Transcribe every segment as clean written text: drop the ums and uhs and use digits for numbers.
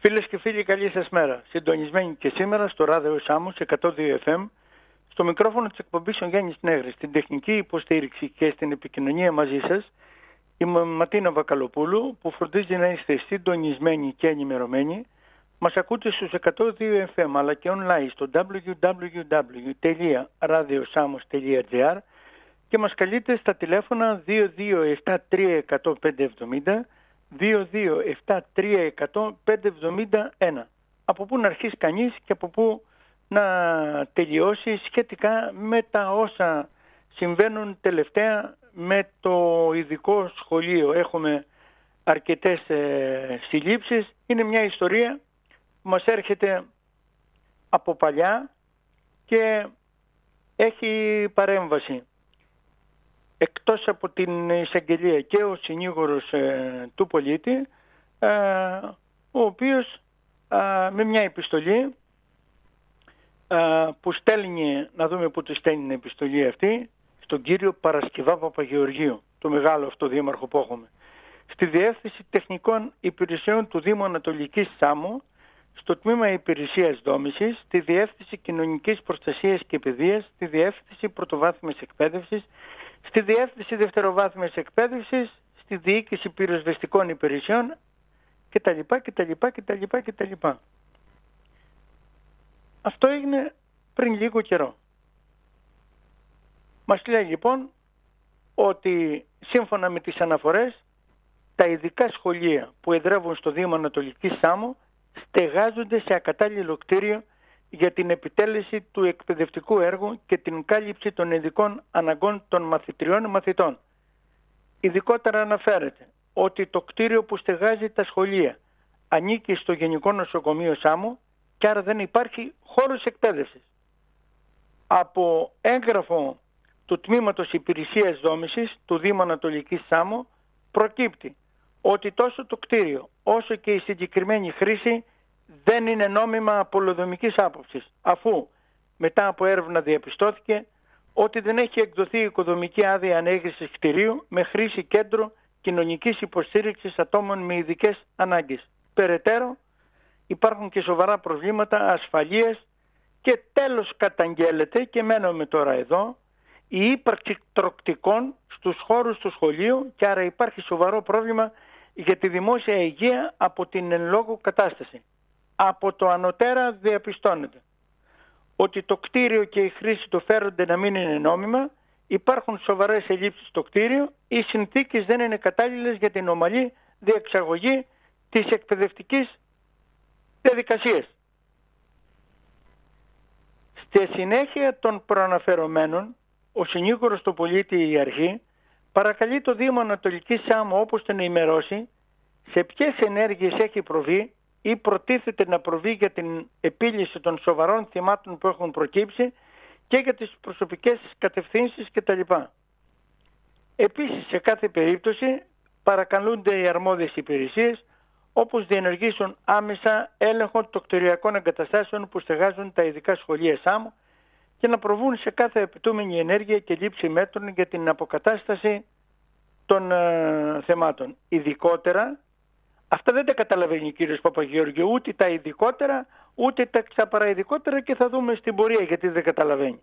Φίλες και φίλοι, καλή σας μέρα. Συντονισμένοι και σήμερα στο ράδιο Σάμος 102 FM, στο μικρόφωνο της εκπομπής ο Γιάννης Νέγρης, στην τεχνική υποστήριξη και στην επικοινωνία μαζί σας, η Ματίνα Βακαλοπούλου, που φροντίζει να είστε συντονισμένοι και ενημερωμένοι. Μας ακούτε στους 102 FM, αλλά και online στο www.radiosamos.gr και μας καλείτε στα τηλέφωνα 2273-10570, 2273-10571. Από πού να αρχίσει κανείς και από πού να τελειώσει σχετικά με τα όσα συμβαίνουν τελευταία με το ειδικό σχολείο. Έχουμε αρκετές συλλήψεις. Είναι μια ιστορία που μας έρχεται από παλιά και έχει παρέμβαση. Εκτός από την εισαγγελία και ο συνήγορος του πολίτη, ο οποίος με μια επιστολή που στέλνει, να δούμε πού τη στέλνει την επιστολή αυτή, στον κύριο Παρασκευά Παπαγεωργίου, το μεγάλο αυτό δήμαρχο που έχουμε, στη Διεύθυνση Τεχνικών Υπηρεσιών του Δήμου Ανατολικής Σάμου, στο Τμήμα Υπηρεσίας Δόμησης, στη Διεύθυνση Κοινωνικής Προστασίας και Παιδείας, στη Διεύθυνση Πρωτοβάθμιας Εκπαίδευσης, στη Διεύθυνση Δευτεροβάθμιας Εκπαίδευσης, στη Διοίκηση Πυροσβεστικών Υπηρεσιών κτλ. Αυτό έγινε πριν λίγο καιρό. Μας λέει λοιπόν ότι σύμφωνα με τις αναφορές, τα ειδικά σχολεία που εδρεύουν στο Δήμο Ανατολικής Σάμου στεγάζονται σε ακατάλληλο κτίριο για την επιτέλεση του εκπαιδευτικού έργου και την κάλυψη των ειδικών αναγκών των μαθητριών μαθητών. Ειδικότερα αναφέρεται ότι το κτίριο που στεγάζει τα σχολεία ανήκει στο Γενικό Νοσοκομείο Σάμου και άρα δεν υπάρχει χώρος εκπαίδευσης. Από έγγραφο του Τμήματος Υπηρεσίας Δόμησης του Δήμου Ανατολικής Σάμου προκύπτει ότι τόσο το κτίριο όσο και η συγκεκριμένη χρήση δεν είναι νόμιμα από ολοδομικής άποψης, αφού μετά από έρευνα διαπιστώθηκε ότι δεν έχει εκδοθεί οικοδομική άδεια ανέγερσης κτηρίου με χρήση κέντρο κοινωνικής υποστήριξης ατόμων με ειδικές ανάγκες. Περαιτέρω, υπάρχουν και σοβαρά προβλήματα ασφαλείας και τέλος καταγγέλλεται, και μένουμε τώρα εδώ, η ύπαρξη τροκτικών στους χώρους του σχολείου και άρα υπάρχει σοβαρό πρόβλημα για τη δημόσια υγεία από την εν λόγω κατάσταση. Από το ανωτέρα διαπιστώνεται ότι το κτίριο και η χρήση του φέρονται να μην είναι νόμιμα, υπάρχουν σοβαρές ελλείψεις στο κτίριο, οι συνθήκες δεν είναι κατάλληλες για την ομαλή διεξαγωγή της εκπαιδευτικής διαδικασίας. Στη συνέχεια των προαναφερομένων, ο συνήγορος του πολίτη η αρχή παρακαλεί το Δήμο Ανατολικής Σάμου όπως τον ενημερώσει σε ποιες ενέργειες έχει προβεί ή προτίθεται να προβεί για την επίλυση των σοβαρών θυμάτων που έχουν προκύψει και για τις προσωπικές κατευθύνσεις κτλ. Επίσης, σε κάθε περίπτωση παρακαλούνται οι αρμόδιες υπηρεσίες όπως διενεργήσουν άμεσα έλεγχο των κτηριακών εγκαταστάσεων που στεγάζουν τα ειδικά σχολεία Σάμου και να προβούν σε κάθε απαιτούμενη ενέργεια και λήψη μέτρων για την αποκατάσταση των θεμάτων. Ειδικότερα, αυτά δεν τα καταλαβαίνει ο κύριος Παπαγεωργίου, ούτε τα ειδικότερα, ούτε τα ξαπαραειδικότερα, και θα δούμε στην πορεία γιατί δεν καταλαβαίνει.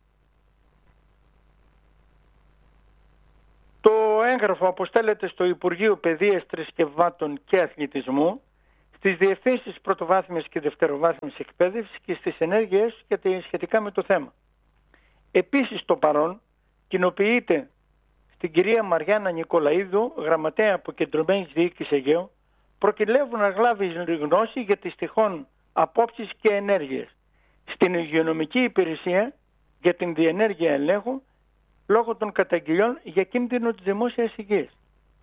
Το έγγραφο αποστέλλεται στο Υπουργείο Παιδείας, Θρησκευμάτων και Αθλητισμού, στις Διευθύνσεις Πρωτοβάθμιας και Δευτεροβάθμιας Εκπαίδευσης και στις ενέργειες σχετικά με το θέμα. Επίσης, το παρόν κοινοποιείται στην κυρία Μαριάννα Νικολαίδου, γραμματέα Αποκεντρωμένης Διοίκησης Αιγαίου, προκυλεύουν να λάβει γνώση για τις τυχόν απόψεις και ενέργειες στην υγειονομική υπηρεσία για την διενέργεια ελέγχου λόγω των καταγγελιών για κίνδυνο της δημόσιας υγείας.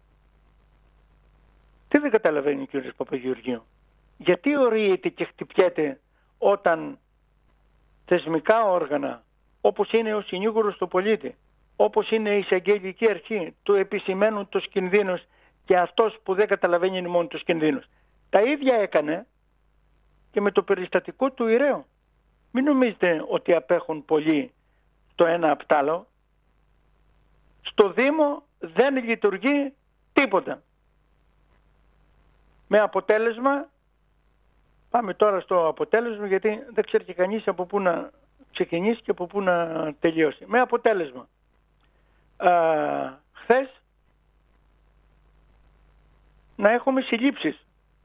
Τι δεν καταλαβαίνει ο κ. Παπαγεωργίου? Γιατί ορίεται και χτυπιέται όταν θεσμικά όργανα όπως είναι ο συνήγορος του πολίτη, όπως είναι η εισαγγελική αρχή, του επισημαίνουν τους κινδύνους και αυτός που δεν καταλαβαίνει είναι μόνο τους κινδύνους? Τα ίδια έκανε και με το περιστατικό του Ηρέου. Μην νομίζετε ότι απέχουν πολύ το ένα απ' τ' άλλο. Στο Δήμο δεν λειτουργεί τίποτα. Με αποτέλεσμα Πάμε τώρα στο αποτέλεσμα, γιατί δεν ξέρει και κανείς από πού να ξεκινήσει και από πού να τελειώσει. Με αποτέλεσμα, χθες να έχουμε συλλήψεις.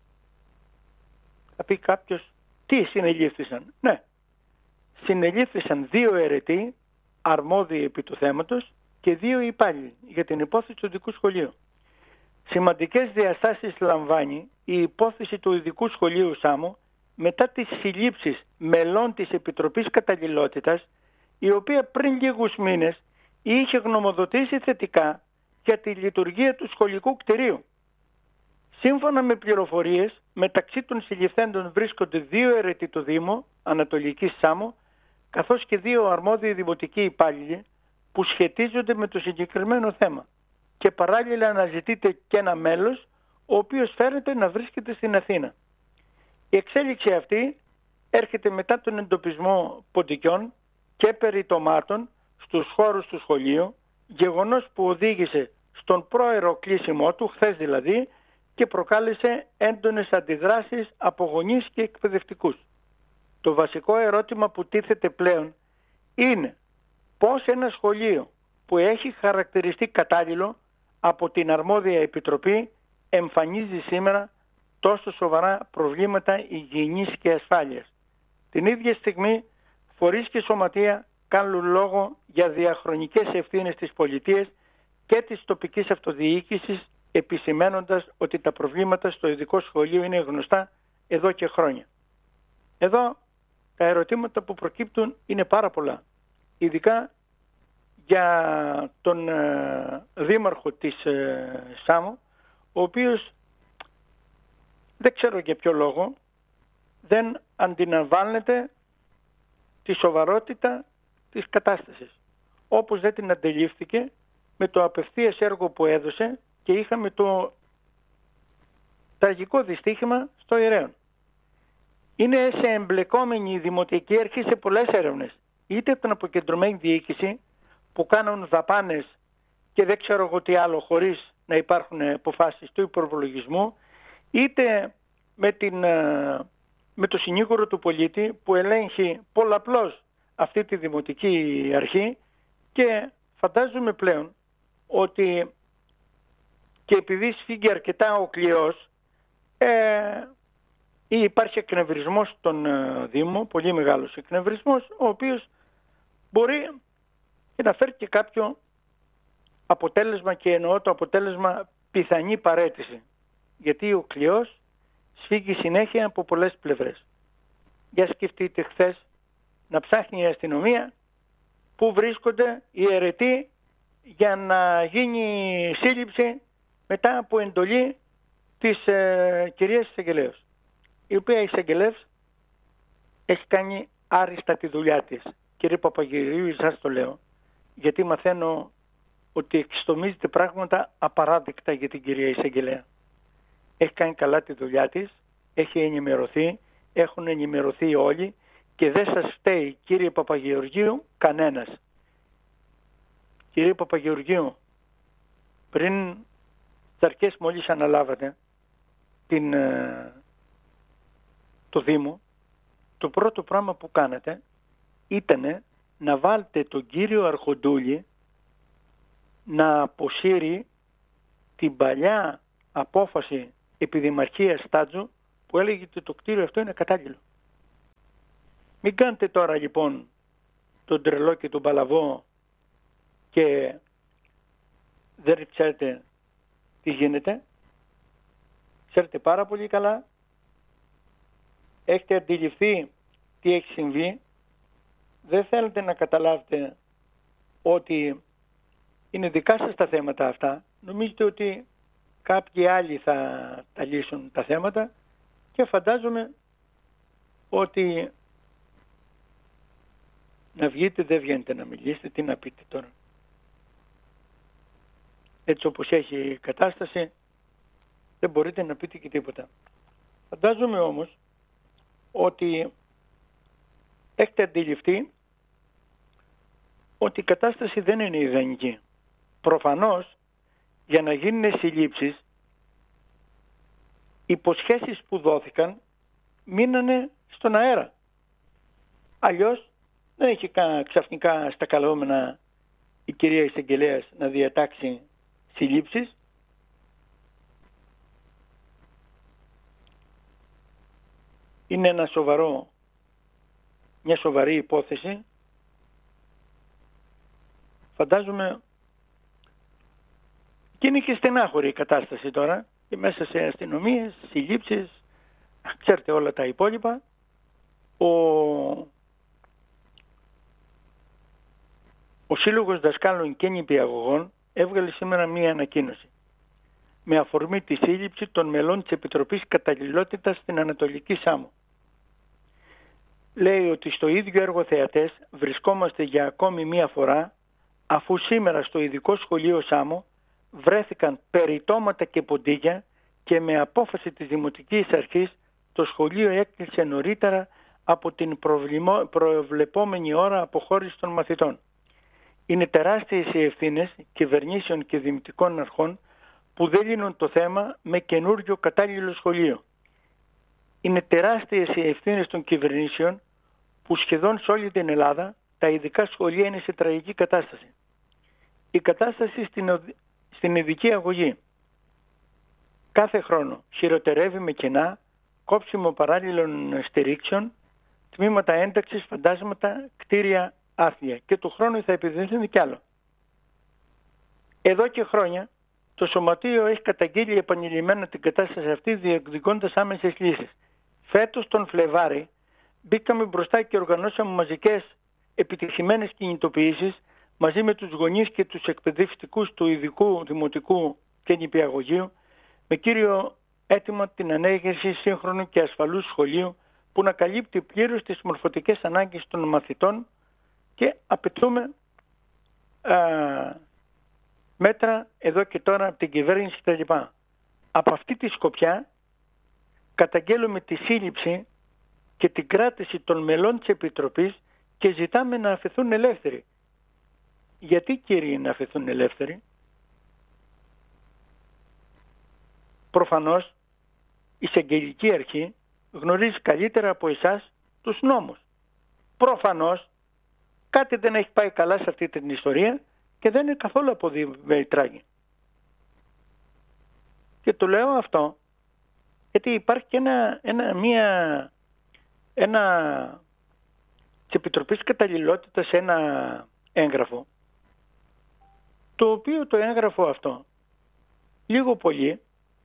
Θα πει κάποιος, τι συνελήφθησαν? Ναι, συνελήφθησαν 2 αιρετοί αρμόδιοι επί του θέματος και 2 υπάλληλοι για την υπόθεση του ειδικού σχολείου. Σημαντικές διαστάσεις λαμβάνει η υπόθεση του ειδικού σχολείου Σάμου μετά τις συλλήψεις μελών της Επιτροπής Καταλληλότητας, η οποία πριν λίγους μήνες είχε γνωμοδοτήσει θετικά για τη λειτουργία του σχολικού κτηρίου. Σύμφωνα με πληροφορίες, μεταξύ των συλληφθέντων βρίσκονται 2 αιρετοί του Δήμου Ανατολικής Σάμου, καθώς και 2 αρμόδιοι δημοτικοί υπάλληλοι που σχετίζονται με το συγκεκριμένο θέμα. Και παράλληλα αναζητείται και ένα μέλος, ο οποίος φαίνεται να βρίσκεται στην Αθήνα. Η εξέλιξη αυτή έρχεται μετά τον εντοπισμό ποντικιών και περιτομάτων στους χώρους του σχολείου, γεγονός που οδήγησε στον πρόωρο κλείσιμό του, χθες δηλαδή, και προκάλεσε έντονες αντιδράσεις από γονείς και εκπαιδευτικούς. Το βασικό ερώτημα που τίθεται πλέον είναι πώς ένα σχολείο που έχει χαρακτηριστεί κατάλληλο από την αρμόδια επιτροπή εμφανίζει σήμερα τόσο σοβαρά προβλήματα υγιεινής και ασφάλειας. Την ίδια στιγμή φορείς και σωματεία κάνουν λόγο για διαχρονικές ευθύνες της πολιτείας και της τοπικής αυτοδιοίκησης, επισημαίνοντας ότι τα προβλήματα στο ειδικό σχολείο είναι γνωστά εδώ και χρόνια. Εδώ τα ερωτήματα που προκύπτουν είναι πάρα πολλά, ειδικά για τον δήμαρχο της Σάμου, ο οποίος δεν ξέρω για ποιο λόγο δεν αντιλαμβάνεται τη σοβαρότητα της κατάστασης, όπως δεν την αντιλήφθηκε με το απευθείας έργο που έδωσε και είχαμε το τραγικό δυστύχημα στο Ειρέον. Είναι σε εμπλεκόμενη η Δημοτική Αρχή σε πολλές έρευνες, είτε από την αποκεντρωμένη διοίκηση που κάνουν δαπάνες και δεν ξέρω εγώ τι άλλο χωρίς να υπάρχουν αποφάσεις του υπερβολογισμού, είτε με το συνήγορο του πολίτη που ελέγχει πολλαπλώς αυτή τη Δημοτική Αρχή, και φαντάζομαι πλέον ότι και επειδή σφίγγει αρκετά ο κλειός, υπάρχει εκνευρισμός στον Δήμο, πολύ μεγάλος εκνευρισμός, ο οποίος μπορεί και να φέρει και κάποιο αποτέλεσμα, και εννοώ το αποτέλεσμα πιθανή παραίτηση. Γιατί ο κλειός σφίγγει συνέχεια από πολλές πλευρές. Για σκεφτείτε χθες να ψάχνει η αστυνομία που βρίσκονται οι αιρετοί για να γίνει σύλληψη μετά από εντολή της κυρίας εισαγγελέως, η οποία η εισαγγελέως έχει κάνει άριστα τη δουλειά της. Κύριε Παπαγεωργίου, σας το λέω, γιατί μαθαίνω ότι εξιστομίζεται πράγματα απαράδεκτα για την κυρία εισαγγελέα. Έχει κάνει καλά τη δουλειά της, έχει ενημερωθεί, έχουν ενημερωθεί όλοι και δεν σας φταίει, κύριε Παπαγεωργίου, κανένας. Κύριε Παπαγεωργίου, πριν τις αρχές μόλις αναλάβατε το Δήμο, το πρώτο πράγμα που κάνατε ήταν να βάλετε τον κύριο Αρχοντούλη να αποσύρει την παλιά απόφαση επιδημαρχίας Στάτζου που έλεγε ότι το κτίριο αυτό είναι κατάλληλο. Μην κάνετε τώρα λοιπόν τον τρελό και τον παλαβό και δεν ξέρετε τι γίνεται. Ξέρετε πάρα πολύ καλά, έχετε αντιληφθεί τι έχει συμβεί, δεν θέλετε να καταλάβετε ότι είναι δικά σας τα θέματα αυτά. Νομίζετε ότι κάποιοι άλλοι θα τα λύσουν τα θέματα και φαντάζομαι ότι να βγείτε δεν βγαίνετε να μιλήσετε, τι να πείτε τώρα. Έτσι όπως έχει η κατάσταση δεν μπορείτε να πείτε και τίποτα. Φαντάζομαι όμως ότι έχετε αντιληφθεί ότι η κατάσταση δεν είναι ιδανική. Προφανώς για να γίνουν συλλήψεις, υποσχέσεις που δόθηκαν μείνανε στον αέρα. Αλλιώς δεν έχει ξαφνικά στα καλούμενα η κυρία εισαγγελέας να διατάξει συλλήψεις. Είναι μια σοβαρή υπόθεση. Φαντάζομαι και είναι και στενάχωρη η κατάσταση τώρα και μέσα σε αστυνομίες, συλλήψεις, ξέρετε όλα τα υπόλοιπα. Ο Σύλλογος Δασκάλων και Νηπιαγωγών έβγαλε σήμερα μία ανακοίνωση με αφορμή τη σύλληψη των μελών της Επιτροπής Καταλληλότητας στην Ανατολική Σάμο. Λέει ότι στο ίδιο έργο θεατές βρισκόμαστε για ακόμη μία φορά, αφού σήμερα στο ειδικό σχολείο Σάμο βρέθηκαν περιτώματα και ποντίκια και με απόφαση της Δημοτικής Αρχής το σχολείο έκλεισε νωρίτερα από την προβλεπόμενη ώρα αποχώρηση των μαθητών. Είναι τεράστιες οι ευθύνες κυβερνήσεων και δημοτικών αρχών που δεν λύνουν το θέμα με καινούριο κατάλληλο σχολείο. Είναι τεράστιες οι ευθύνες των κυβερνήσεων που σχεδόν σε όλη την Ελλάδα τα ειδικά σχολεία είναι σε τραγική κατάσταση. Η κατάσταση στην ειδική αγωγή κάθε χρόνο χειροτερεύει με κενά, κόψιμο παράλληλων στηρίξεων, τμήματα ένταξης, φαντάσματα, κτίρια άθλια και του χρόνου θα επιδεινωθεί κι άλλο. Εδώ και χρόνια το Σωματείο έχει καταγγείλει επανειλημμένα την κατάσταση αυτή διεκδικώντας άμεσες λύσεις. Φέτος τον Φλεβάρη μπήκαμε μπροστά και οργανώσαμε μαζικές επιτυχημένες κινητοποιήσεις μαζί με τους γονείς και τους εκπαιδευτικούς του ειδικού, δημοτικού και νηπιαγωγείου με κύριο αίτημα την ανέγερση σύγχρονου και ασφαλούς σχολείου που να καλύπτει πλήρως τις μορφωτικές ανάγκες των μαθητών και απαιτούμε μέτρα εδώ και τώρα από την κυβέρνηση κτλ. Από αυτή τη σκοπιά καταγγέλουμε τη σύλληψη και την κράτηση των μελών της Επιτροπής και ζητάμε να αφαιθούν ελεύθεροι. Γιατί κύριοι να αφαιθούν ελεύθεροι? Προφανώς η εισαγγελική αρχή γνωρίζει καλύτερα από εσάς τους νόμους. Προφανώς κάτι δεν έχει πάει καλά σε αυτή την ιστορία και δεν είναι καθόλου αποδημητράγει. Και το λέω αυτό γιατί υπάρχει και της Επιτροπής Καταλληλότητας ένα έγγραφο, το οποίο το έγγραφο αυτό λίγο πολύ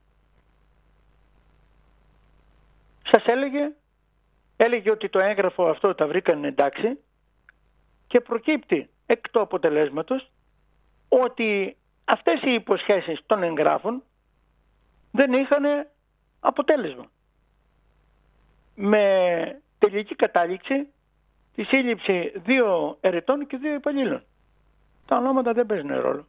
σας έλεγε ότι το έγγραφο αυτό τα βρήκαν εντάξει και προκύπτει εκ του αποτελέσματος ότι αυτές οι υποσχέσεις των εγγράφων δεν είχαν αποτέλεσμα. Με τελική κατάληξη τη σύλληψη 2 ερετών και 2 υπαλλήλων. Τα ονόματα δεν παίζουν ρόλο.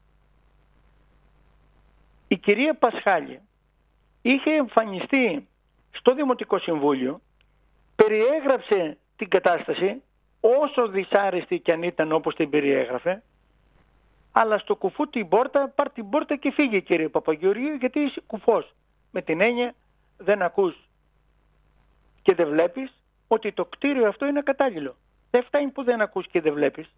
Η κυρία Πασχάλη είχε εμφανιστεί στο Δημοτικό Συμβούλιο, περιέγραψε την κατάσταση όσο δυσάρεστη κι αν ήταν όπως την περιέγραφε, αλλά στο κουφού την πόρτα, πάρ' την πόρτα και φύγε κύριε Παπαγεωργίου, γιατί είσαι κουφός. Με την έννοια δεν ακούς και δεν βλέπεις ότι το κτίριο αυτό είναι κατάλληλο. Δεν φτάνει που δεν ακούς και δεν βλέπεις.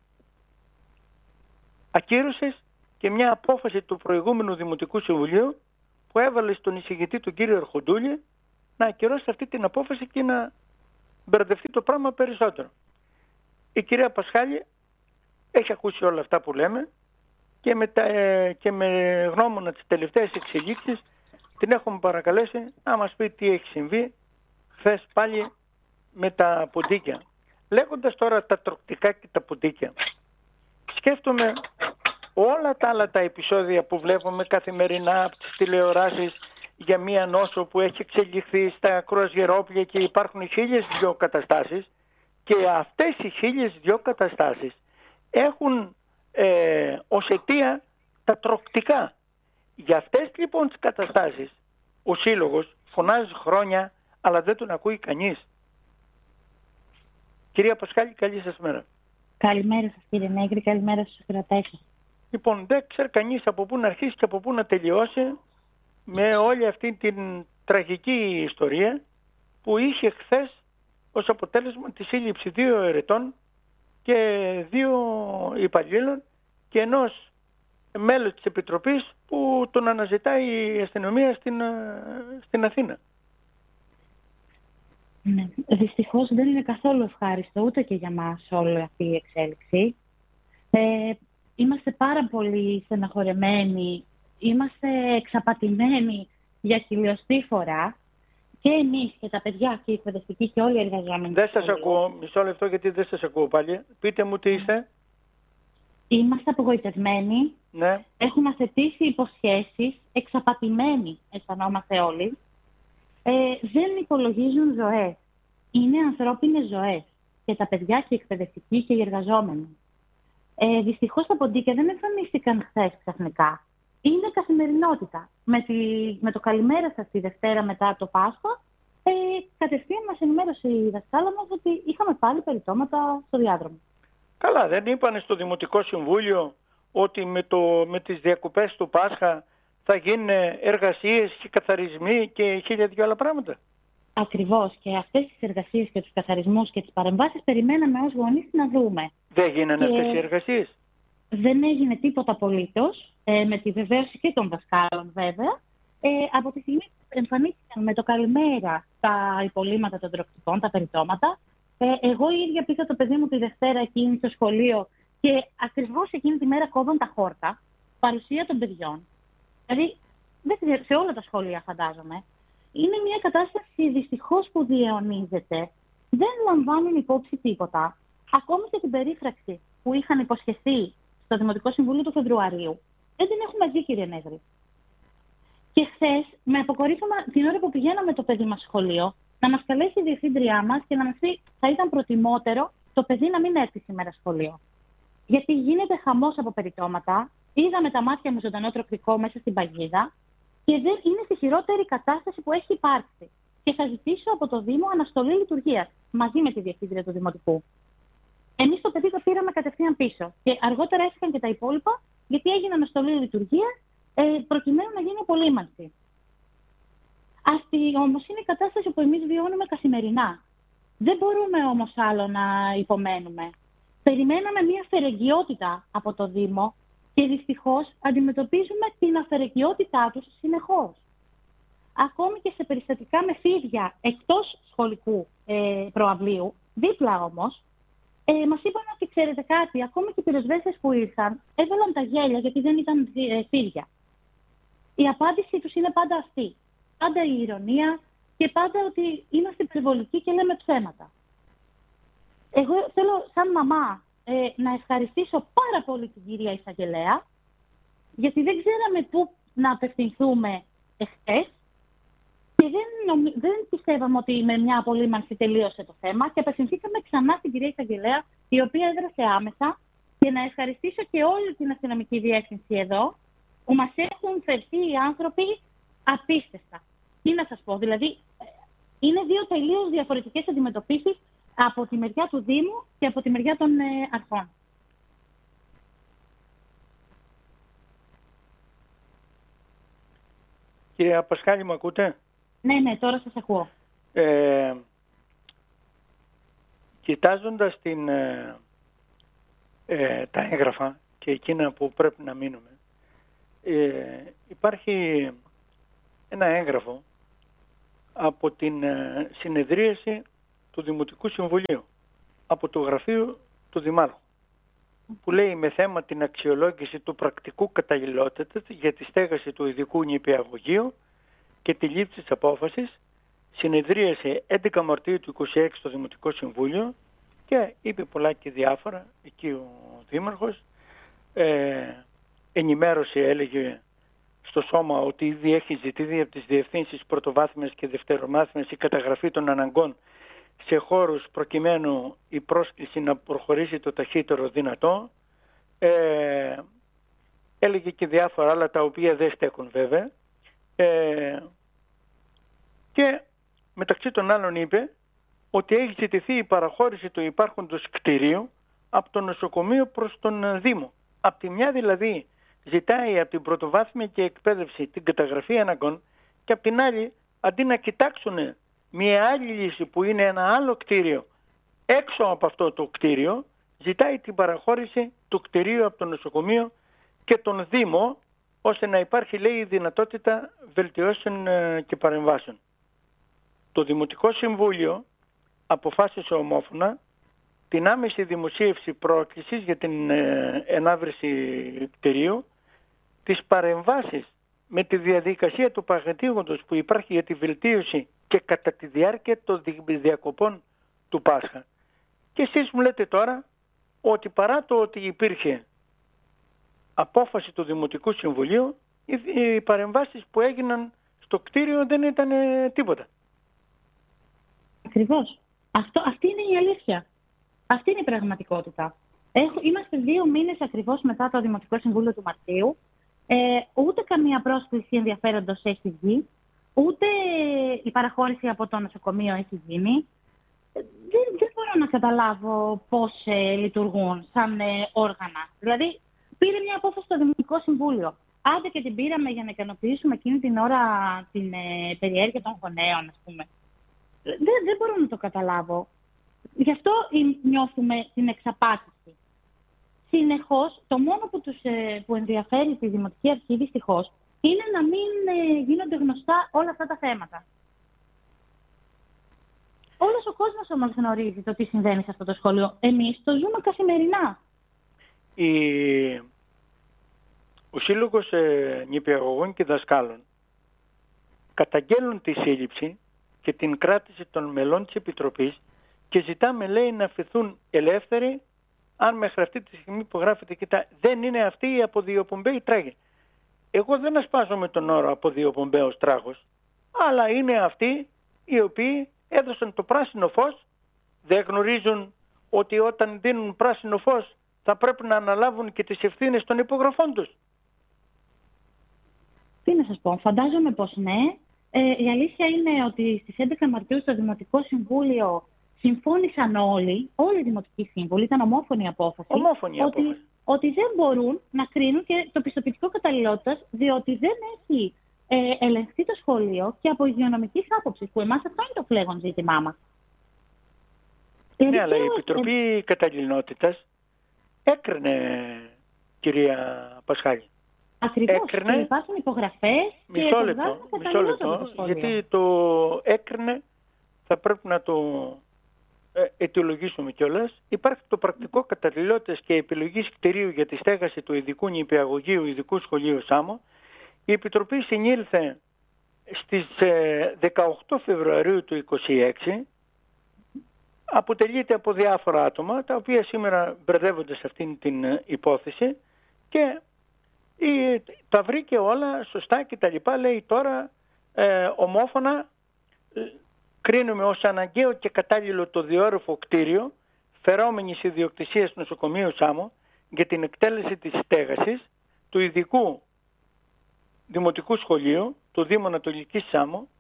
Ακύρωσες και μια απόφαση του προηγούμενου Δημοτικού Συμβουλίου που έβαλε στον εισηγητή τον κύριο Αρχοντούλη να ακυρώσει αυτή την απόφαση και να μπερδευτεί το πράγμα περισσότερο. Η κυρία Πασχάλη έχει ακούσει όλα αυτά που λέμε και με γνώμονα τις τελευταίες εξελίξεις την έχουμε παρακαλέσει να μας πει τι έχει συμβεί χθες πάλι με τα ποντίκια. Λέγοντας τώρα τα τροκτικά και τα ποντίκια, σκέφτομαι όλα τα άλλα τα επεισόδια που βλέπουμε καθημερινά από τις τηλεοράσεις για μία νόσο που έχει εξελιχθεί στα κρουαζιερόπλια και υπάρχουν 1002 καταστάσεις και αυτές οι 1002 καταστάσεις έχουν ως αιτία τα τροκτικά. Για αυτές λοιπόν τις καταστάσεις ο Σύλλογος φωνάζει χρόνια αλλά δεν τον ακούει κανείς. Κυρία Πασχάλη, καλή σας μέρα. Καλημέρα σας κύριε Νέγκρη, καλημέρα στους ακροατές σας. Λοιπόν, δεν ξέρει κανείς από πού να αρχίσει και από πού να τελειώσει με όλη αυτή την τραγική ιστορία που είχε χθες ως αποτέλεσμα τη σύλληψη 2 ερετών και 2 υπαλλήλων και ενός μέλος της Επιτροπής που τον αναζητάει η αστυνομία στην Αθήνα. Ναι. Δυστυχώς δεν είναι καθόλου ευχάριστο ούτε και για μας όλη αυτή η εξέλιξη. Είμαστε πάρα πολύ στεναχωρεμένοι, είμαστε εξαπατημένοι για χιλιοστή φορά και εμείς και τα παιδιά και οι εκπαιδευτικοί και όλοι οι εργαζόμενοι. Δεν σας ακούω, μισό λεπτό γιατί δεν σας ακούω πάλι. Πείτε μου τι είστε. Είμαστε απογοητευμένοι, Ναι. έχουμε αθετήσει υποσχέσεις, εξαπατημένοι αισθανόμαστε όλοι. Δεν υπολογίζουν ζωές. Είναι ανθρώπινες ζωές. Και τα παιδιά και οι εκπαιδευτικοί και οι εργαζόμενοι. Δυστυχώς τα ποντίκια δεν εμφανίστηκαν χθες ξαφνικά. Είναι καθημερινότητα. Με το καλημέρα σας τη Δευτέρα μετά το Πάσχα, κατευθείαν μας ενημέρωσε η δασκάλα μας ότι είχαμε πάλι περιτώματα στο διάδρομο. Καλά, δεν είπανε στο Δημοτικό Συμβούλιο ότι με τις διακοπές του Πάσχα θα γίνουν εργασίες και καθαρισμοί και 1002 άλλα πράγματα? Ακριβώς. Και αυτές τις εργασίες και τους καθαρισμούς και τις παρεμβάσεις περιμέναμε ως γονείς να δούμε. Δεν γίνανε αυτές οι εργασίες? Δεν έγινε τίποτα απολύτως, με τη βεβαίωση και των δασκάλων βέβαια. Από τη στιγμή που εμφανίστηκαν με το καλημέρα τα υπολείμματα των τροκτικών, τα περιτώματα, εγώ η ίδια πήγα το παιδί μου τη Δευτέρα εκείνη στο σχολείο και ακριβώς εκείνη τη μέρα κόβαν τα χόρτα, παρουσία των παιδιών. Δηλαδή, σε όλα τα σχολεία φαντάζομαι. Είναι μια κατάσταση δυστυχώς που διαιωνίζεται. Δεν λαμβάνουν υπόψη τίποτα. Ακόμη και την περίφραξη που είχαν υποσχεθεί στο Δημοτικό Συμβούλιο του Φεβρουαρίου, δεν την έχουμε δει, κύριε Νέγρη. Και χθες με αποκορύφωμα την ώρα που πηγαίναμε το παιδί μας σχολείο, να μας καλέσει η διευθύντριά μας και να μας πει θα ήταν προτιμότερο το παιδί να μην έρθει σήμερα σχολείο. Γιατί γίνεται χαμός από περιτώματα, είδαμε τα μάτια με ζωντανό τροκτικό μέσα στην παγίδα και δεν είναι στη χειρότερη κατάσταση που έχει υπάρξει. Και θα ζητήσω από το Δήμο αναστολή λειτουργίας μαζί με τη διευθύντρια του Δημοτικού. Εμείς το παιδί το πήραμε κατευθείαν πίσω και αργότερα έφυγαν και τα υπόλοιπα γιατί έγινε αναστολή λειτουργίας προκειμένου να γίνει απολύμανση. Αυτή όμως είναι η κατάσταση που εμείς βιώνουμε καθημερινά. Δεν μπορούμε όμως άλλο να υπομένουμε. Περιμέναμε μια φερεγγιότητα από το Δήμο και δυστυχώς αντιμετωπίζουμε την αφαιρεγγιότητά τους συνεχώς. Ακόμη και σε περιστατικά με φίδια εκτός σχολικού προαυλίου, δίπλα όμως, μας είπαν ότι ξέρετε κάτι, ακόμη και οι πυροσβέστες που ήρθαν έβαλαν τα γέλια γιατί δεν ήταν φίδια. Η απάντησή τους είναι πάντα αυτή. Πάντα η ηρωνία και πάντα ότι είμαστε υπερβολικοί και λέμε ψέματα. Εγώ θέλω σαν μαμά να ευχαριστήσω πάρα πολύ την κυρία Εισαγγελέα, γιατί δεν ξέραμε πού να απευθυνθούμε εχθές και δεν πιστεύαμε ότι με μια απολύμανση τελείωσε το θέμα και απευθυνθήκαμε ξανά στην κυρία Εισαγγελέα, η οποία έδρασε άμεσα, και να ευχαριστήσω και όλη την αστυνομική διεύθυνση εδώ, που μας έχουν φερθεί οι άνθρωποι απίστευτα. Τι να σας πω, δηλαδή είναι δύο τελείως διαφορετικές αντιμετωπίσεις από τη μεριά του Δήμου και από τη μεριά των αρχών. Κύριε Πασχάλη, μου ακούτε? Ναι, τώρα σας ακούω. Κοιτάζοντας τα έγγραφα και εκείνα που πρέπει να μείνουμε, υπάρχει ένα έγγραφο από την συνεδρίαση του Δημοτικού Συμβουλίου, από το γραφείο του Δημάρχου, που λέει με θέμα την αξιολόγηση του πρακτικού καταλληλότητας για τη στέγαση του ειδικού νηπιαγωγείου και τη λήψη της απόφασης. Συνεδρίασε 11 Μαρτίου του 26 στο Δημοτικό Συμβούλιο και είπε πολλά και διάφορα εκεί ο Δήμαρχος. Ενημέρωσε, έλεγε στο σώμα, ότι ήδη έχει ζητηθεί από τις διευθύνσεις πρωτοβάθμιας και δευτερομάθμιας η καταγραφή των αναγκών σε χώρους προκειμένου η πρόσκληση να προχωρήσει το ταχύτερο δυνατό. Έλεγε και διάφορα άλλα τα οποία δεν στέκουν βέβαια. Και μεταξύ των άλλων είπε ότι έχει ζητηθεί η παραχώρηση του υπάρχοντος κτηρίου από το νοσοκομείο προς τον Δήμο. Απ' τη μια δηλαδή ζητάει από την πρωτοβάθμια και εκπαίδευση την καταγραφή αναγκών και απ' την άλλη, αντί να κοιτάξουν μια άλλη λύση που είναι ένα άλλο κτίριο έξω από αυτό το κτίριο, ζητάει την παραχώρηση του κτιρίου από το νοσοκομείο και τον Δήμο, ώστε να υπάρχει, λέει, η δυνατότητα βελτιώσεων και παρεμβάσεων. Το Δημοτικό Συμβούλιο αποφάσισε ομόφωνα την άμεση δημοσίευση πρόκλησης για την ενάβρεση κτηρίου, τις παρεμβάσεις με τη διαδικασία του παγετήγοντος που υπάρχει για τη βελτίωση και κατά τη διάρκεια των διακοπών του Πάσχα. Και εσείς μου λέτε τώρα ότι παρά το ότι υπήρχε απόφαση του Δημοτικού Συμβουλίου, οι παρεμβάσεις που έγιναν στο κτίριο δεν ήταν τίποτα. Ακριβώς. Αυτή είναι η αλήθεια. Αυτή είναι η πραγματικότητα. Είμαστε 2 μήνες ακριβώς μετά το Δημοτικό Συμβούλιο του Μαρτίου. Ούτε καμία πρόσκληση ενδιαφέροντος έχει βγει, ούτε η παραχώρηση από το νοσοκομείο έχει γίνει. Δεν μπορώ να καταλάβω πώς λειτουργούν σαν όργανα. Δηλαδή, πήρε μια απόφαση στο Δημοτικό Συμβούλιο. Άντε και την πήραμε για να ικανοποιήσουμε εκείνη την ώρα την περιέργεια των γονέων, ας πούμε. Δεν μπορώ να το καταλάβω. Γι' αυτό νιώθουμε την εξαπάτηση. Συνεχώς, το μόνο που ενδιαφέρει τη Δημοτική Αρχή, δυστυχώς, είναι να μην γίνονται γνωστά όλα αυτά τα θέματα. Όλος ο κόσμος όμως γνωρίζει το τι συμβαίνει σε αυτό το σχολείο. Εμείς το ζούμε καθημερινά. Ο Σύλλογος Νηπιαγωγών και Δασκάλων καταγγέλνουν τη σύλληψη και την κράτηση των μελών της Επιτροπής και ζητάμε, λέει, να αφηθούν ελεύθεροι, αν μέχρι αυτή τη στιγμή που γράφεται, κοιτά, δεν είναι αυτή η αποδιοπομπαίοι τράγοι. Εγώ δεν ασπάζομαι τον όρο αποδιοπομπαίος τράγος, αλλά είναι αυτοί οι οποίοι έδωσαν το πράσινο φως. Δεν γνωρίζουν ότι όταν δίνουν πράσινο φως θα πρέπει να αναλάβουν και τις ευθύνες των υπογραφών τους? Τι να σας πω, φαντάζομαι πως ναι. Η αλήθεια είναι ότι στις 11 Μαρτίου στο Δημοτικό Συμβούλιο συμφώνησαν όλοι οι δημοτικοί σύμβουλοι, ήταν ομόφωνη απόφαση, ότι δεν μπορούν να κρίνουν και το πιστοποιητικό καταλληλότητας, διότι δεν έχει ελεγχθεί το σχολείο και από υγειονομικής άποψης, που εμάς αυτό είναι το φλέγον ζήτημά μας. Ναι, αλλά η Επιτροπή Καταλληλότητας έκρινε, κυρία Πασχάλη. Ακριβώς, και υπάρχουν υπογραφές μισό λεπτό, γιατί το έκρινε θα πρέπει να το αιτιολογήσουμε κιόλας. Υπάρχει το πρακτικό καταλληλότητας και επιλογής κτηρίου για τη στέγαση του ειδικού νηπιαγωγείου ειδικού σχολείου Σάμο. Η Επιτροπή συνήλθε στις 18 Φεβρουαρίου του 2026. Αποτελείται από διάφορα άτομα, τα οποία σήμερα μπερδεύονται σε αυτήν την υπόθεση και τα βρήκε όλα σωστά και τα λοιπά. Λέει τώρα ομόφωνα κρίνουμε ως αναγκαίο και κατάλληλο το διόρροφο κτίριο φερόμενης ιδιοκτησίας νοσοκομείου Σάμο για την εκτέλεση της στέγασης του ειδικού δημοτικού σχολείου του Δήμου Ανατολικής Σάμο,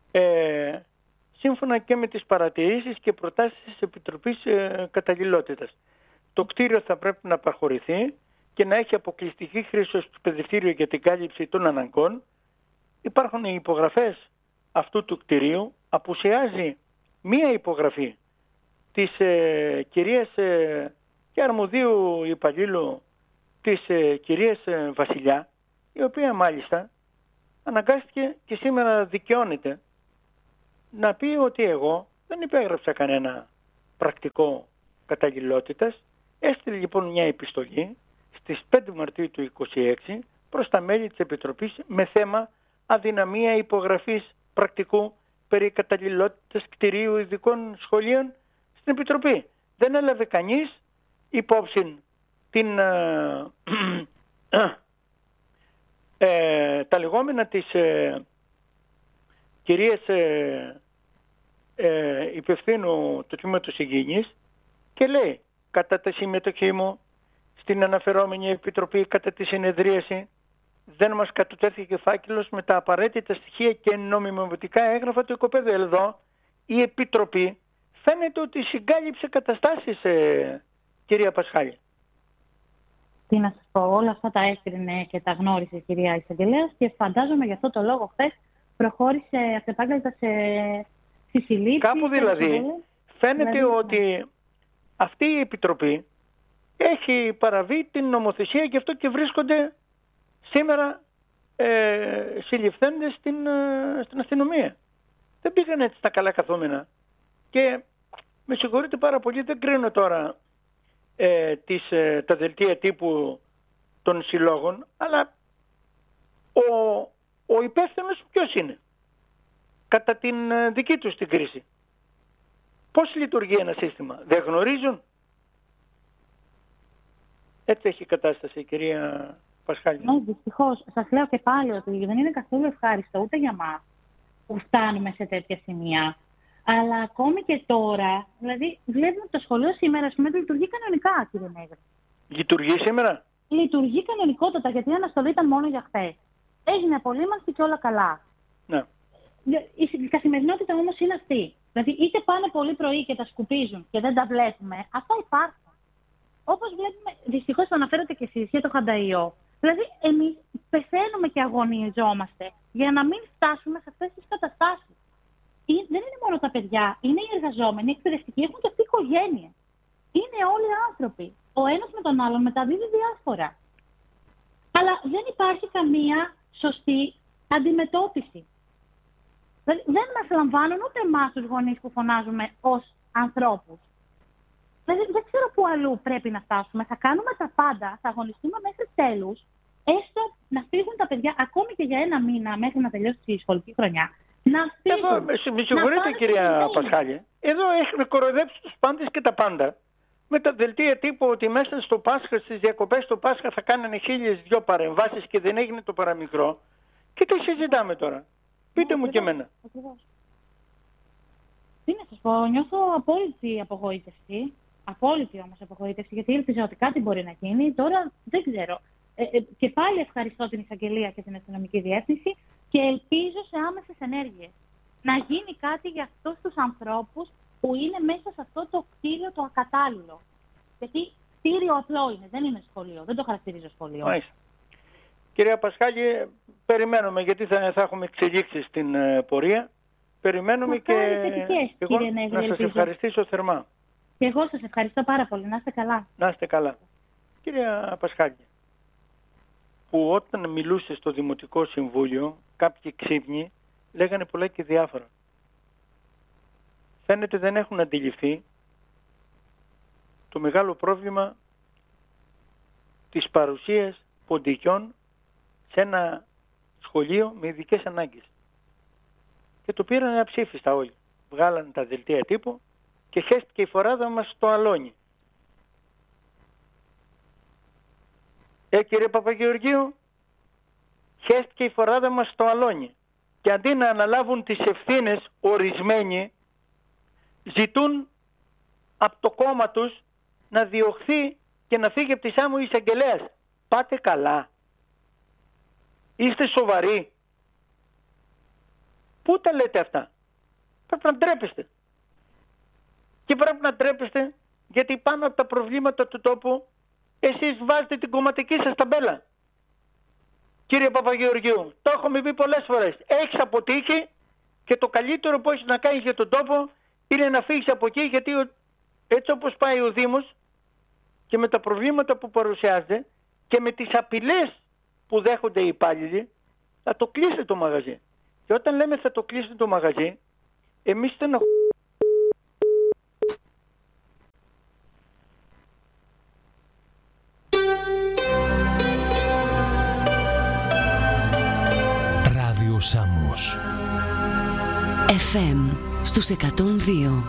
σύμφωνα και με τις παρατηρήσεις και προτάσεις της Επιτροπής Καταλληλότητας. Το κτίριο θα πρέπει να παραχωρηθεί και να έχει αποκλειστική χρήση ως παιδευτήριο για την κάλυψη των αναγκών. Υπάρχουν οι υπογραφές αυτού του κτηρίου. Απουσιάζει μία υπογραφή της κυρίας και αρμοδίου υπαλλήλου της κυρίας Βασιλιά, η οποία μάλιστα αναγκάστηκε και σήμερα δικαιώνεται να πει ότι εγώ δεν υπέγραψα κανένα πρακτικό καταλληλότητας. Έστειλε λοιπόν μια επιστολή στις 5 Μαρτίου του 2026 προς τα μέλη της Επιτροπής με θέμα αδυναμία υπογραφής πρακτικού περί καταλληλότητας κτηρίου ειδικών σχολείων στην Επιτροπή. Δεν έλαβε κανείς υπόψη τα λεγόμενα της κυρίας υπευθύνου του Τμήματος Υγιεινής και λέει, κατά τη συμμετοχή μου στην αναφερόμενη Επιτροπή κατά τη συνεδρίαση δεν μας κατατέθηκε φάκελος με τα απαραίτητα στοιχεία και νομιμοποιητικά έγγραφα του οικοπαίδου. Εδώ η Επιτροπή φαίνεται ότι συγκάλυψε καταστάσεις, κυρία Πασχάλη. Τι να σας πω, όλα αυτά τα έκρινε και τα γνώρισε η κυρία Εισαγγελέας και φαντάζομαι γι' αυτό το λόγο χθες προχώρησε αυτεπάγγελτα Κάπου δηλαδή φαίνεται ότι αυτή η Επιτροπή έχει παραβεί την νομοθεσία, και αυτό και βρίσκονται σήμερα συλληφθέντες στην αστυνομία. Δεν πήγαν έτσι τα καλά καθόμενα. Και με συγχωρείτε πάρα πολύ, δεν κρίνω τώρα τα δελτία τύπου των συλλόγων, αλλά ο υπεύθυνος ποιος είναι κατά την δική τους την κρίση? Πώς λειτουργεί ένα σύστημα? Δεν γνωρίζουν? Έτσι έχει κατάσταση, κυρία Πασχάλη. Ναι, δυστυχώς. Σας λέω και πάλι ότι δεν είναι καθόλου ευχάριστο ούτε για μας που φτάνουμε σε τέτοια σημεία. Αλλά ακόμη και τώρα, δηλαδή βλέπουμε ότι το σχολείο σήμερα λειτουργεί κανονικά, κύριε Νέγρη. Λειτουργεί σήμερα? Λειτουργεί κανονικότατα, γιατί η αναστολή ήταν μόνο για χθες. Έγινε απολύμανση και όλα καλά. Ναι. Η καθημερινότητα όμως είναι αυτή. Δηλαδή είτε πάνε πολύ πρωί και τα σκουπίζουν και δεν τα βλέπουμε, αυτά υπάρχουν. Όπως βλέπουμε, δυστυχώς το αναφέρετε και εσείς για το χανταϊό. Δηλαδή εμείς πεθαίνουμε και αγωνιζόμαστε για να μην φτάσουμε σε αυτές τις καταστάσεις. Δεν είναι μόνο τα παιδιά, είναι οι εργαζόμενοι, οι εκπαιδευτικοί, έχουν και αυτοί οικογένειες. Είναι όλοι άνθρωποι. Ο ένας με τον άλλον μεταδίδει διάφορα. Αλλά δεν υπάρχει καμία σωστή αντιμετώπιση. Δηλαδή, δεν μας λαμβάνουν ούτε εμάς τους γονείς που φωνάζουμε ως ανθρώπους. Δηλαδή, δεν ξέρω πού αλλού πρέπει να φτάσουμε. Θα κάνουμε τα πάντα, θα αγωνιστούμε μέχρι τέλους, έστω να φύγουν τα παιδιά ακόμη και για ένα μήνα μέχρι να τελειώσει η σχολική χρονιά. Με συγχωρείτε, κυρία Πασχάλη. Εδώ έχουν κοροϊδέψει τους πάντες και τα πάντα. Με τα δελτία τύπου ότι μέσα στο Πάσχα, στις διακοπές του Πάσχα θα κάνανε 1002 παρεμβάσεις και δεν έγινε το παραμικρό. Και τι συζητάμε τώρα? Πείτε μου και εμένα. Τι να σας πω, νιώθω απόλυτη απογοήτευση. Απόλυτη όμως απογοήτευση, γιατί ήλπιζα ότι κάτι μπορεί να γίνει. Τώρα δεν ξέρω. Και πάλι ευχαριστώ την εισαγγελία και την αστυνομική διεύθυνση και ελπίζω σε άμεσες ενέργειες να γίνει κάτι για αυτούς τους ανθρώπους που είναι μέσα σε αυτό το κτίριο το ακατάλληλο. Γιατί κτίριο απλό είναι, δεν είναι σχολείο, δεν το χαρακτηρίζω σχολείο. Μάλιστα. Κυρία Πασχάλη, περιμένουμε, γιατί θα έχουμε εξελίξεις στην πορεία. Περιμένουμε και εγώ να σας ευχαριστήσω θερμά. Και εγώ σας ευχαριστώ πάρα πολύ. Να είστε καλά. Να είστε καλά. Κυρία Πασχάλη, που όταν μιλούσε στο Δημοτικό Συμβούλιο, κάποιοι ξύπνοι λέγανε πολλά και διάφορα. Φαίνεται δεν έχουν αντιληφθεί το μεγάλο πρόβλημα της παρουσίας ποντικιών σε ένα σχολείο με ειδικές ανάγκες. Και το πήραν αψήφιστα όλοι. Βγάλανε τα δελτία τύπου και χέστηκε η φοράδα μας στο αλόνι. Κύριε Παπαγεωργίου, χέστηκε η φοράδα μας στο αλόνι. Και αντί να αναλάβουν τις ευθύνες ορισμένοι, ζητούν από το κόμμα τους να διωχθεί και να φύγει από τη Σάμου η εισαγγελέας. Πάτε καλά? Είστε σοβαροί? Πού τα λέτε αυτά? Πρέπει να ντρέπεστε. Και πρέπει να ντρέπεστε γιατί πάνω από τα προβλήματα του τόπου εσείς βάζετε την κομματική σας ταμπέλα. Κύριε Παπαγεωργίου, το έχουμε πει πολλές φορές. Έχεις αποτύχει και το καλύτερο που έχεις να κάνεις για τον τόπο είναι να φύγεις από εκεί, γιατί έτσι όπως πάει ο Δήμος και με τα προβλήματα που παρουσιάζεται και με τις απειλές που δέχονται οι υπάλληλοι, θα το κλείσετε το μαγαζί. Και όταν λέμε θα το κλείσετε το μαγαζί, εμείς Ράδιο Σάμος FM στους 102.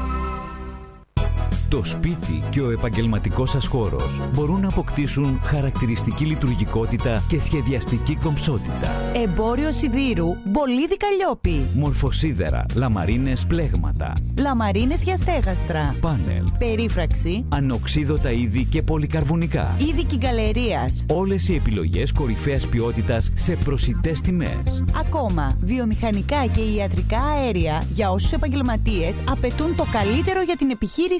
Το σπίτι και ο επαγγελματικός σας χώρος μπορούν να αποκτήσουν χαρακτηριστική λειτουργικότητα και σχεδιαστική κομψότητα. Εμπόριο σιδήρου, Μπολίδι Καλλιόπη. Μορφοσίδερα, λαμαρίνες πλέγματα. Λαμαρίνες για στέγαστρα. Πάνελ. Περίφραξη. Ανοξίδωτα είδη και πολυκαρβουνικά. Είδη κυγκαλερίας. Όλες οι επιλογές κορυφαίας ποιότητας σε προσιτές τιμές. Ακόμα, βιομηχανικά και ιατρικά αέρια για όσους επαγγελματίες απαιτούν το καλύτερο για την επιχείρησή τους.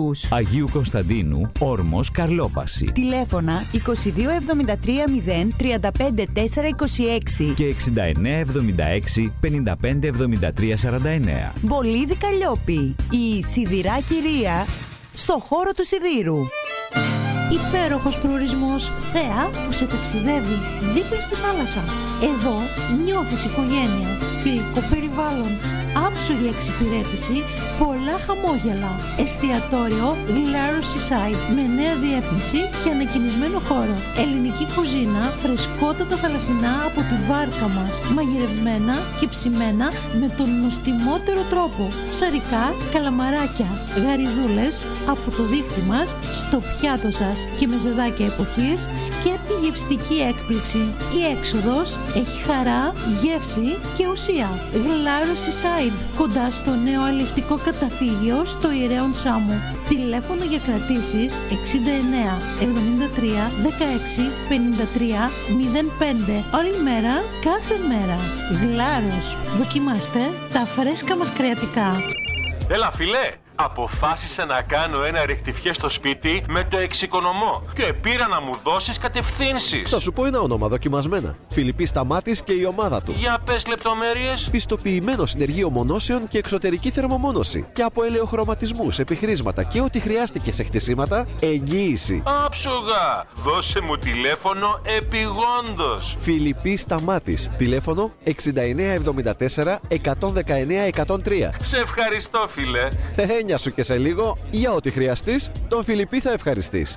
τους. Αγίου Κωνσταντίνου, Όρμος, Καρλόπαση. Τηλέφωνα 2273 0 35 426 και 6976 55 73 49. Μπολίδι Καλλιόπη, η σιδηρά κυρία στο χώρο του σιδήρου. Υπέροχος προορισμός, θέα που σε ταξιδεύει δίπλα στη θάλασσα. Εδώ νιώθεις οικογένεια, φιλικό περιβάλλον, άψογη εξυπηρέτηση, πολλά χαμόγελα. Εστιατόριο Glarus Seaside με νέα διεύθυνση και ανακοινισμένο χώρο. Ελληνική κουζίνα, φρεσκότατα θαλασσινά από τη βάρκα μας, μαγειρευμένα και ψημένα με τον νοστιμότερο τρόπο. Ψαρικά, καλαμαράκια, γαριδούλες από το δίχτυ μας στο πιάτο σας και με ζεδάκια εποχής, σκέπτη γευστική έκπληξη. Η έξοδος έχει χαρά, γεύση και ουσία. Glarus Seaside, κοντά στο νέο αλλιευτικό καταφύγιο στο Ιερέον Σάμου. Τηλέφωνο για κρατήσεις 69 73 16 53 05. Όλη μέρα, κάθε μέρα. Glarus. Δοκιμάστε τα φρέσκα μας κρεατικά. Έλα φίλε, αποφάσισα να κάνω ένα ρεκτιφιέ στο σπίτι με το εξοικονομώ και πήρα να μου δώσεις κατευθύνσεις. Θα σου πω ένα όνομα δοκιμασμένα. Φιλιππής Σταμάτης και η ομάδα του. Για πες λεπτομέρειες. Πιστοποιημένο συνεργείο μονώσεων και εξωτερική θερμομόνωση. Και από ελαιοχρωματισμούς, επιχρήσματα και ό,τι χρειάστηκε σε χτισήματα, εγγύηση. Άψογα! Δώσε μου τηλέφωνο επιγόντως. Φιλιππής Σταμάτης. Τηλέφωνο 6974 119 103. Σε ευχαριστώ φίλε. Έννοια σου και σε λίγο, για ό,τι χρειαστείς, τον Φιλιππή θα ευχαριστείς.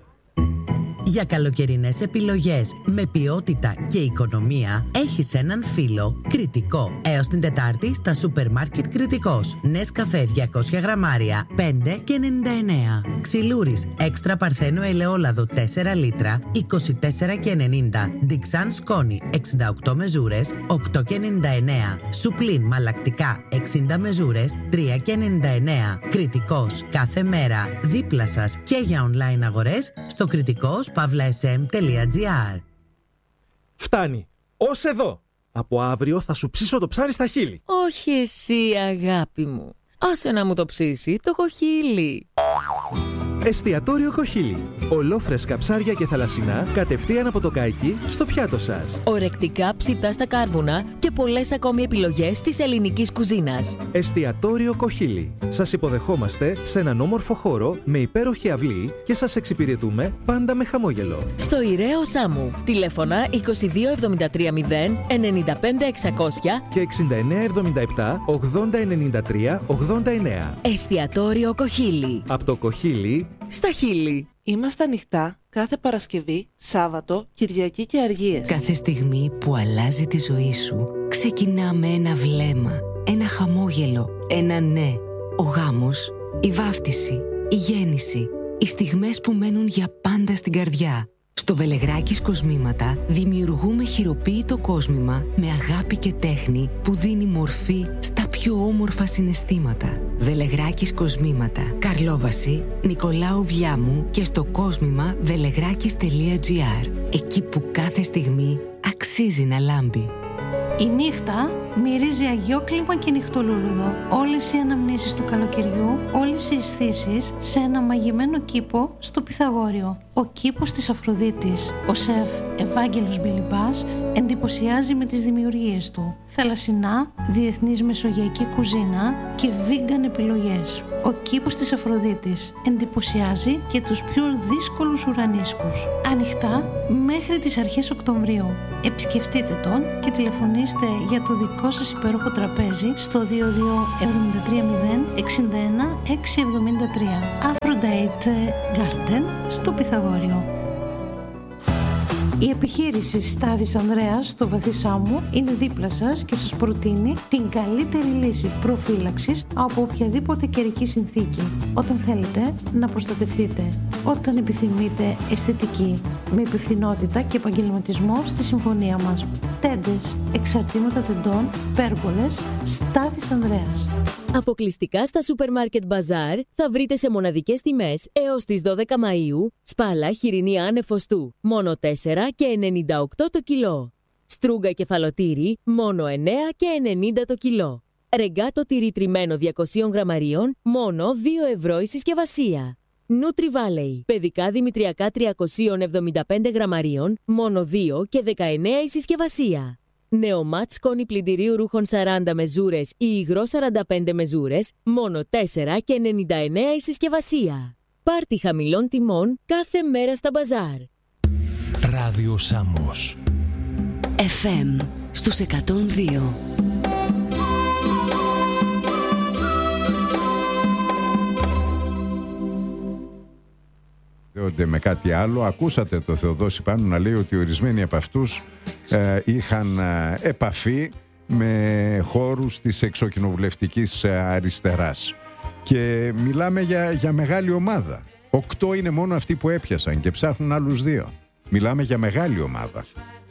Για καλοκαιρινές επιλογές με ποιότητα και οικονομία έχεις έναν φίλο Κρητικό. Έως την Τετάρτη στα σούπερ μάρκετ Κρητικός. Νεσκαφέ 200 γραμμάρια 5 και 99. Ξυλούρης έξτρα παρθένο ελαιόλαδο 4 λίτρα 24 και 90. Ντιξάν σκόνη 68 μεζούρες 8 και 99. Σουπλίν μαλακτικά 60 μεζούρες 3 και 99. Κρητικός κάθε μέρα δίπλα σας και για online αγορές στο kritikos.sm.gr. Φτάνει. Ως εδώ. Από αύριο θα σου ψήσω το ψάρι στα χείλη. Όχι εσύ αγάπη μου. Άσε να μου το ψήσει το κοχύλι. Εστιατόριο Κοχύλι. Ολόφρεσκα ψάρια και θαλασσινά κατευθείαν από το καϊκί στο πιάτο σας. Ορεκτικά ψητά στα κάρβουνα και πολλές ακόμη επιλογές της ελληνικής κουζίνας. Εστιατόριο Κοχύλι. Σας υποδεχόμαστε σε έναν όμορφο χώρο με υπέροχη αυλή και σας εξυπηρετούμε πάντα με χαμόγελο. Στο Ιεραίο Σάμου. Τηλέφωνα 2273 0 95 600 και 6977 80 93 89. Εστιατόριο Κοχύλι. Από το Κοχύλι στα χείλη. Είμαστε ανοιχτά κάθε Παρασκευή, Σάββατο, Κυριακή και Αργίες. Κάθε στιγμή που αλλάζει τη ζωή σου ξεκινά με ένα βλέμμα, ένα χαμόγελο, ένα ναι. Ο γάμος, η βάφτιση, η γέννηση, οι στιγμές που μένουν για πάντα στην καρδιά. Στο Βελεγράκης Κοσμήματα δημιουργούμε χειροποίητο κόσμημα με αγάπη και τέχνη που δίνει μορφή στα πιο όμορφα συναισθήματα. Βελεγράκης Κοσμήματα, Καρλόβαση, Νικολάου Βιάμου και στο κόσμημα velεγράκης.gr. Εκεί που κάθε στιγμή αξίζει να λάμπει. Η νύχτα μυρίζει αγιόκλιμα και νυχτολούλουδο. Όλες οι αναμνήσεις του καλοκαιριού, όλες οι αισθήσεις σε ένα μαγειμένο κήπο στο Πυθαγόριο. Ο κήπος της Αφροδίτης. Ο σεφ Ευάγγελος Μπιλιμπάς εντυπωσιάζει με τις δημιουργίες του. Θαλασσινά, διεθνής μεσογειακή κουζίνα και vegan επιλογές. Ο κήπος της Αφροδίτης εντυπωσιάζει και τους πιο δύσκολους ουρανίσκους. Ανοιχτά μέχρι τις αρχές Οκτωβρίου. Επισκεφτείτε τον και τηλεφωνήστε για το δικό σας υπέροχο τραπέζι στο 22 73 0 61 673. Aphrodite Garden στο Πυθαγόριο. Η επιχείρηση Στάδης Ανδρέας στο Βαθύ Σάμου είναι δίπλα σας και σας προτείνει την καλύτερη λύση προφύλαξης από οποιαδήποτε καιρική συνθήκη. Όταν θέλετε να προστατευτείτε, όταν επιθυμείτε αισθητική, με υπευθυνότητα και επαγγελματισμό στη συμφωνία μας. Τέντες, εξαρτήματα τεντών, πέργολες, Στάδης Ανδρέας. Αποκλειστικά στα σούπερ μάρκετ Μπαζάρ θα βρείτε σε μοναδικές τιμές έως τις 12 Μαΐου σπάλα χοιρινή άνεφοστού μόνο 4 και 98 το κιλό. Στρούγκα κεφαλοτήρι μόνο 9 και 90 το κιλό. Ρεγκάτο τυρί τριμμένο 200 γραμμαρίων, μόνο 2 ευρώ η συσκευασία. Nutri Valley, παιδικά δημητριακά 375 γραμμαρίων, μόνο 2 και 19 η συσκευασία. Νεομάτ σκόνη πλυντηρίου ρούχων 40 μεζούρες ή υγρό 45 μεζούρες, μόνο 4 και 99 η συσκευασία. Πάρτι χαμηλών τιμών κάθε μέρα στα μπαζάρ. Ράδιο Σάμος. FM στους 102. Με κάτι άλλο, ακούσατε το Θεοδόση Πάνου να λέει ότι ορισμένοι από αυτούς είχαν επαφή με χώρους της εξοκοινοβουλευτικής αριστεράς και μιλάμε για μεγάλη ομάδα. 8 είναι μόνο αυτοί που έπιασαν και ψάχνουν άλλους 2. Μιλάμε για μεγάλη ομάδα.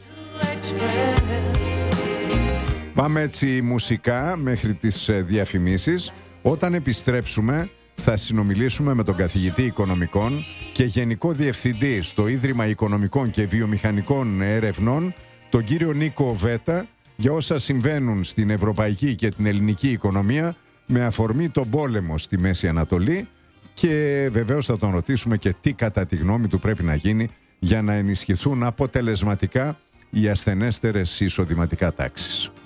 Πάμε έτσι μουσικά μέχρι τις διαφημίσεις. Όταν επιστρέψουμε θα συνομιλήσουμε με τον καθηγητή Οικονομικών και Γενικό Διευθυντή στο Ίδρυμα Οικονομικών και Βιομηχανικών Ερευνών, τον κύριο Νίκο Βέτα, για όσα συμβαίνουν στην ευρωπαϊκή και την ελληνική οικονομία με αφορμή τον πόλεμο στη Μέση Ανατολή, και βεβαίως θα τον ρωτήσουμε και τι κατά τη γνώμη του πρέπει να γίνει για να ενισχυθούν αποτελεσματικά οι ασθενέστερες εισοδηματικά τάξεις.